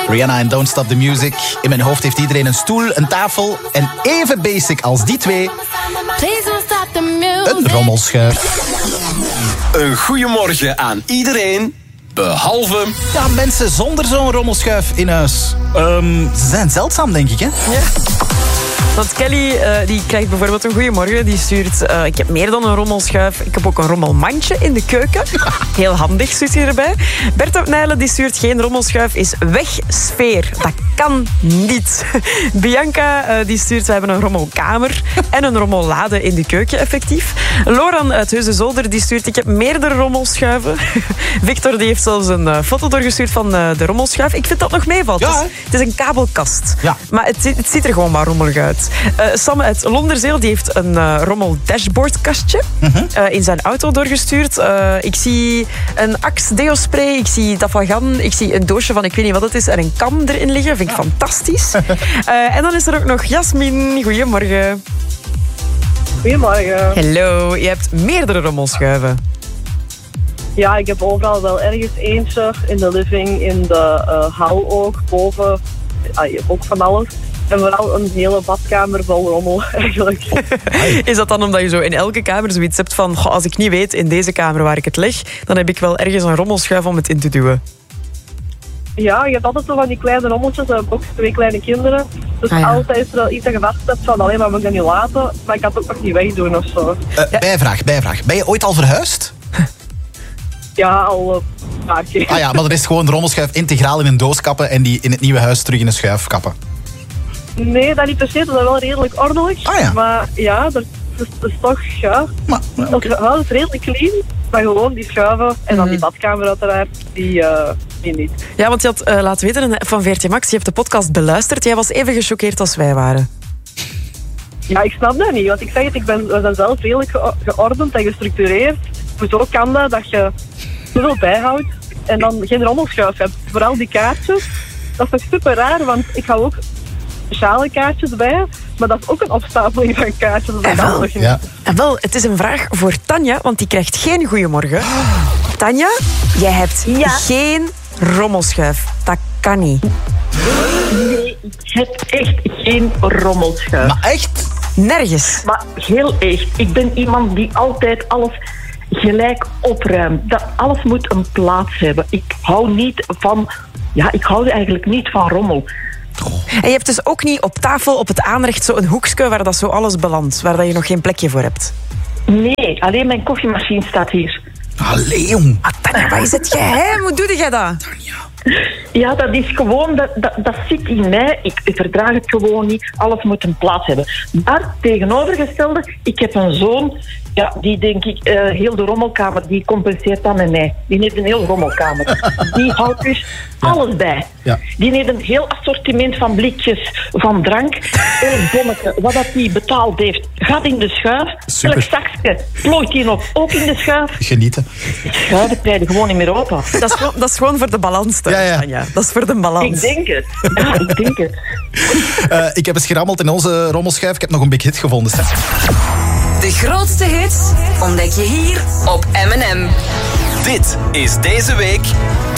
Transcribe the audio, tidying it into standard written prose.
Rihanna en Don't Stop the Music. In mijn hoofd heeft iedereen een stoel, een tafel en even basic als die twee, een rommelschuif. Een goeiemorgen aan iedereen, behalve... Ja, mensen zonder zo'n rommelschuif in huis. Ze zijn zeldzaam, denk ik, hè? Ja. Want Kelly die krijgt bijvoorbeeld een goeiemorgen. Die stuurt, ik heb meer dan een rommelschuif. Ik heb ook een rommelmandje in de keuken. Heel handig, stuurt hij erbij. Bert uit Nijlen die stuurt, geen rommelschuif is weg sfeer. Dat kan niet. Bianca die stuurt, we hebben een rommelkamer en een rommellade in de keuken, effectief. Loran uit Heusden-Zolder die stuurt, ik heb meerdere rommelschuiven. Victor die heeft zelfs een foto doorgestuurd van de rommelschuif. Ik vind dat nog meevalt. Ja, het is een kabelkast. Ja. Maar het ziet er gewoon maar rommelig uit. Sam uit Londerzeel die heeft een rommel dashboardkastje in zijn auto doorgestuurd. Ik zie een Axe deo-spray, ik zie Dafalgan, ik zie een doosje van ik weet niet wat het is en een kam erin liggen. Vind ik fantastisch. En dan is er ook nog Jasmin. Goedemorgen. Goedemorgen. Hallo, je hebt meerdere rommelschuiven. Ja, ik heb overal wel ergens eentje. In de living, in de hal ook, boven. Ook van alles. En vooral een hele badkamer vol rommel, eigenlijk. Is dat dan omdat je zo in elke kamer zoiets hebt van, als ik niet weet in deze kamer waar ik het leg, dan heb ik wel ergens een rommelschuif om het in te duwen? Ja, je hebt altijd zo van die kleine rommeltjes. Ik heb ook 2 kleine kinderen. Dus altijd is er wel iets dat je vast hebt van, alleen maar moet ik dat niet laten. Maar ik kan het ook nog niet wegdoen of zo. Bijvraag. Ben je ooit al verhuisd? Ja, al een paar keer. Ah ja, maar er is gewoon de rommelschuif integraal in een doos kappen en die in het nieuwe huis terug in een schuif kappen. Nee, dat niet per se. Dat is wel redelijk ordelijk. Ah, ja. Maar ja, dat is toch, ja. Het is redelijk clean. Maar gewoon die schuiven en dan die badkamer uiteraard, die niet. Ja, want je had laten weten in de app van VRT Max, je hebt de podcast beluisterd. Jij was even gechoqueerd als wij waren. Ja, ik snap dat niet. Want ik zeg het, we zijn zelf redelijk geordend en gestructureerd. Hoezo kan dat je te veel bijhoudt en dan geen rommelschuif hebt? Vooral die kaartjes. Dat is toch super raar, want ik hou ook speciale kaartjes bij, maar dat is ook een opstapeling van kaartjes. En wel, het is een vraag voor Tanja, want die krijgt geen goeiemorgen. Tanja, jij hebt geen rommelschuif. Dat kan niet. Nee, ik heb echt geen rommelschuif. Maar echt? Nergens. Maar heel echt. Ik ben iemand die altijd alles gelijk opruimt. Dat alles moet een plaats hebben. Ik hou niet van... Ja, ik hou eigenlijk niet van rommel. En je hebt dus ook niet op tafel, op het aanrecht, zo een hoekje waar dat zo alles belandt, waar dat je nog geen plekje voor hebt? Nee, alleen mijn koffiemachine staat hier. Allee, jong. Tanja, wat is het geheim? Hoe doe jij dat? Ja, dat is gewoon, dat zit in mij. Ik verdraag het gewoon niet. Alles moet een plaats hebben. Maar tegenovergestelde, ik heb een zoon, ja, die denk ik, heel de rommelkamer, die compenseert dat met mij. Die heeft een heel rommelkamer. Die houdt dus alles bij. Ja. Die heeft een heel assortiment van blikjes van drank. Elk bonnetje, wat dat die betaald heeft, gaat in de schuif. Elk zakje plooit hij nog ook in de schuif. Genieten. Schuiven krijgen gewoon niet meer open. Dat is gewoon voor de balans. Ja. Dat is voor de balans. Ik denk het. Ja, ik denk het. Ik heb eens gerammeld in onze rommelschuif. Ik heb nog een big hit gevonden. De grootste hits ontdek je hier op M&M. Dit is deze week